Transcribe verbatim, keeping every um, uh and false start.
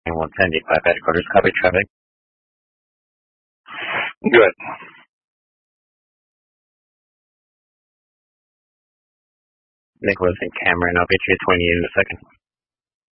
one seventy-five headquarters, copy traffic. Good. Nicholas and Cameron, I'll get you twenty in a second.